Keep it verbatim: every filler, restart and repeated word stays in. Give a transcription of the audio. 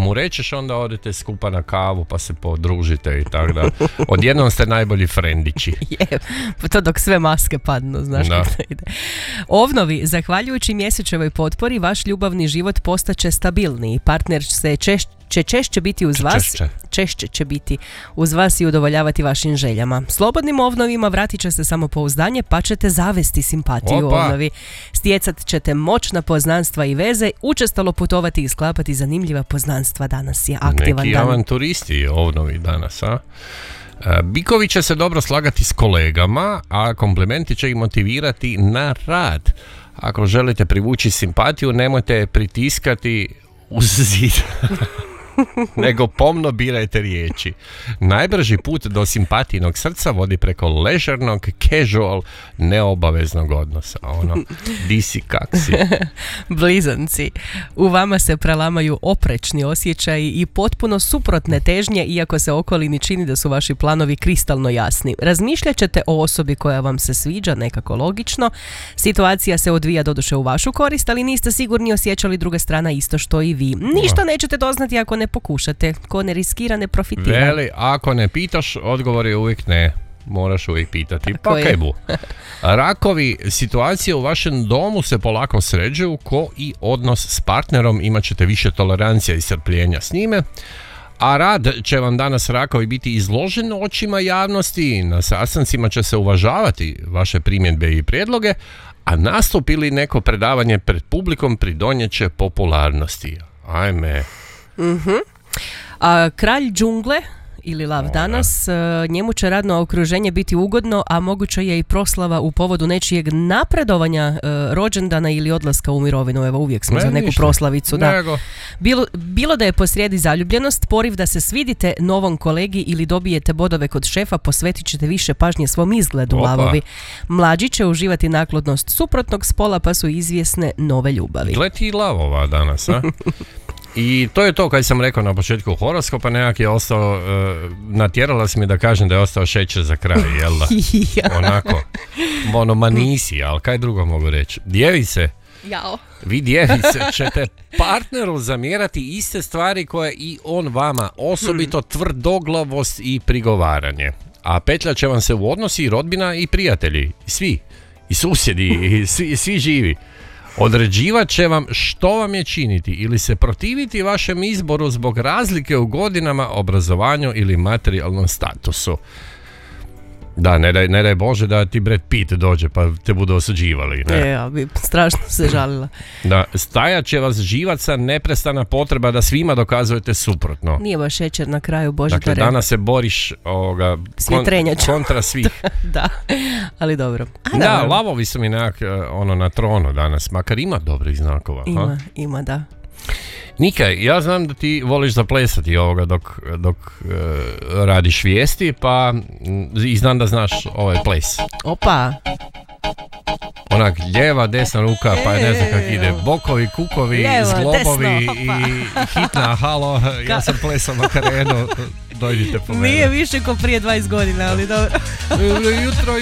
mu rečeš, onda odete skupa na kavu pa se podružite i tako da. Odjednom ste najbolji frendići. Je, pa to dok sve maske padnu, znaš kako to ide. Ovnovi, zahvaljujući mjesečevoj potpori, vaš ljubavni život postaće stabilniji. Partner se češće će češće biti uz vas, češće. češće će biti uz vas i udovoljavati vašim željama. Slobodnim ovnovima vratit će se samopouzdanje, pa ćete zavesti simpatiju. Opa. Ovnovi. Stjecat ćete moćna poznanstva i veze, učestalo putovati i sklapati zanimljiva poznanstva. Danas je aktivan Neki dan. Neki avanturisti ovnovi danas, a? Bikovi će se dobro slagati s kolegama, a komplimenti će ih motivirati na rad. Ako želite privući simpatiju, nemojte pritiskati uz zid. Nego pomno birajte riječi. Najbrži put do simpatijinog srca vodi preko ležernog, casual, neobaveznog odnosa. Ono, di si, kak si. Blizanci. U vama se prelamaju oprečni osjećaji i potpuno suprotne težnje, iako se okolini čini da su vaši planovi kristalno jasni. Razmišljat ćete o osobi koja vam se sviđa, nekako logično. Situacija se odvija doduše u vašu korist, ali niste sigurni osjećali druga strana isto što i vi. Ništa nećete doznati ako ne pokušate. Ko ne riskira, ne profitira. Veli, ako ne pitaš, odgovor je uvijek ne. Moraš uvijek pitati. Pa kaj bu. Rakovi, situacije u vašem domu se polako sređuju, ko i odnos s partnerom, imat ćete više tolerancija i strpljenja s njime. A rad će vam danas, rakovi, biti izložen očima javnosti. Na sastancima će se uvažavati vaše primjedbe i prijedloge, a nastup ili neko predavanje pred publikom pridonijet će popularnosti. Ajme. Mhm. A kralj džungle ili lav o, danas, da. Njemu će radno okruženje biti ugodno, a moguće je i proslava u povodu nečijeg napredovanja, rođendana ili odlaska u mirovinu. Evo, uvijek smo ne, za neku ništa. Proslavicu. Da. Bilo, bilo da je posrijedi zaljubljenost, poriv da se svidite novom kolegi ili dobijete bodove kod šefa, posvetit ćete više pažnje svom izgledu. Opa. Lavovi. Mlađi će uživati naklodnost suprotnog spola, pa su izvjesne nove ljubavi. Gleti lavova danas, a? I to je to kad sam rekao na početku horoskopa, nekak je ostao, uh, natjerala si mi da kažem da je ostao šećer za kraj, jel da? Onako, ono manisi, ali kaj drugo mogu reći? Djevice, Jao. vi djevice ćete partneru zamjerati iste stvari koje i on vama, osobito tvrdoglavost i prigovaranje. A petlja će vam se u odnosi i rodbina i prijatelji, i svi, i susjedi, i svi, svi živi. Određivat će vam što vam je činiti ili se protiviti vašem izboru zbog razlike u godinama, obrazovanju ili materijalnom statusu. Da, ne daj, ne daj Bože da ti Brad Pitt dođe pa te budu osuđivali. Ne? E, ja bi strašno se žalila. Da, stajat će vas živaca neprestana potreba da svima dokazujete suprotno. Nije baš šećer na kraju, Bože. Dakle, danas se boriš ovoga, kon, kontra svih. Da, ali dobro. A, da, dobro. Lavovi su mi nekak ono, na tronu danas, makar ima dobrih znakova. Ima, ha? ima, da. Nika, ja znam da ti voliš zaplesati ovoga dok, dok uh, radiš vijesti, pa i znam da znaš ovaj ples. Opa! Onak lijeva, desna ruka, pa ne znam kako ide. Bokovi, kukovi, lijevo, zglobovi desno, i hitna, halo, Ka- ja sam plesao Makarenu, dojdite po mene. Nije više ko prije dvadeset godina, ali dobro. Jutro